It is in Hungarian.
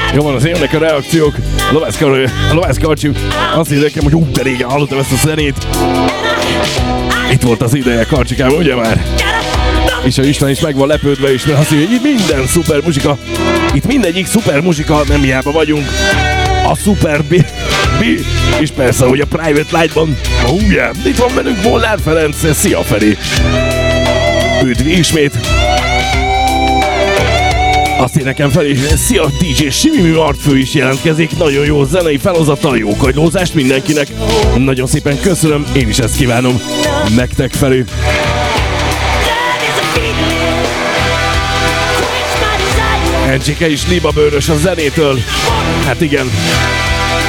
Jó van, az jönnek a reakciók. A Lovász Karcsi azt írja nekem, hogy de régen hallottam ezt a zenét. Itt volt az ideje, Karcsikám, ugye már? És a István is meg van lepődve, és azt írja, hogy itt minden szuper muzsika. Itt mindegyik szuper muzsika, nem hiába vagyunk. A Super B. És persze, hogy a Private Light-ban. Yeah. Itt van velünk Molnár Ferenc. Szia, Feri! Üdv ismét! Azt én nekem fel is, szia DJ Simimi Artfő is jelentkezik, nagyon jó zenei felhozattal, jó kagylózást mindenkinek. Nagyon szépen köszönöm, én is ezt kívánom nektek felé. Encsike is libabőrös a zenétől. Hát igen.